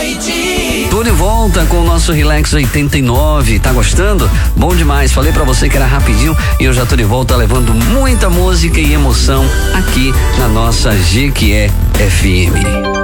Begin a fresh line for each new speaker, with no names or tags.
noite.
Tô de volta com o nosso Relax 89. Tá gostando? Bom demais. Falei pra você que era rapidinho e eu já tô de volta levando muita música e emoção aqui na nossa Jequié FM.